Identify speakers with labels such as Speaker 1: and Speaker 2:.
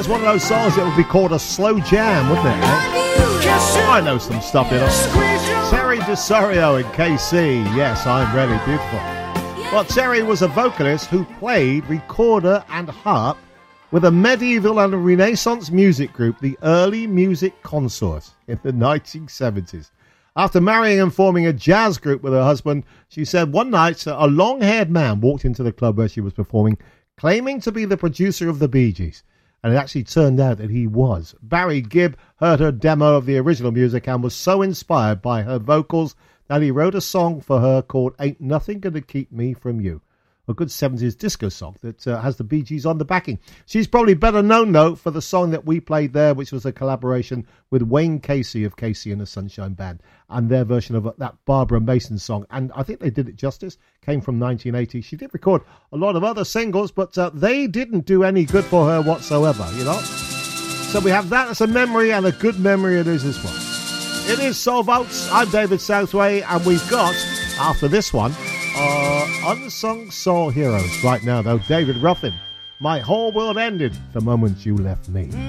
Speaker 1: That's one of those songs that would be called a slow jam, wouldn't it? Eh? I know some stuff, you know. Terry DeSorio in KC. Yes, I'm really beautiful. Well, Terry was a vocalist who played recorder and harp with a medieval and a Renaissance music group, the Early Music Consorts, in the 1970s. After marrying and forming a jazz group with her husband, she said one night a long-haired man walked into the club where she was performing, claiming to be the producer of the Bee Gees. And it actually turned out that he was. Barry Gibb heard her demo of the original music and was so inspired by her vocals that he wrote a song for her called Ain't Nothing Gonna Keep Me From You. A good 70s disco song that has the Bee Gees on the backing. She's probably better known, though, for the song that we played there, which was a collaboration with Wayne Casey of Casey and the Sunshine Band, and their version of that Barbara Mason song. And I think they did it justice. Came from 1980. She did record a lot of other singles, but they didn't do any good for her whatsoever, you know. So we have that as a memory, and a good memory it is as well. It is Soul Votes. I'm David Southway, and we've got, after this one, Unsung Soul Heroes. Right now, though, David Ruffin. My whole world ended the moment you left me.